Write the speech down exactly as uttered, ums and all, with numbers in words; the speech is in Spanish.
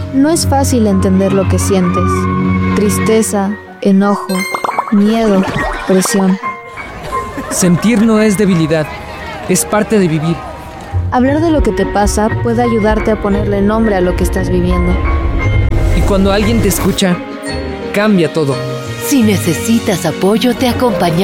No es fácil entender lo que sientes. Tristeza, enojo, miedo, presión. Sentir no es debilidad, es parte de vivir. Hablar de lo que te pasa puede ayudarte a ponerle nombre a lo que estás viviendo. Y cuando alguien te escucha, cambia todo. Si necesitas apoyo, te acompañamos.